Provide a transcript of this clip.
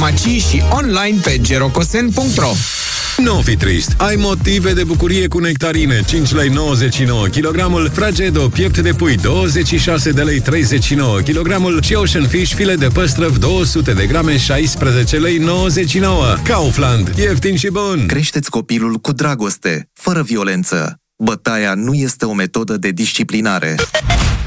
farmacii și online pe gerocosen.ro. Nu fi trist, ai motive de bucurie cu nectarine, 5 lei 99 kg, Fragedo, piept de pui, 26 de lei 39 kg și Ocean Fish, file de păstrăv, 200 de grame, 16 lei 99. Kaufland, ieftin și bun! Creșteți copilul cu dragoste, fără violență. Bătaia nu este o metodă de disciplinare.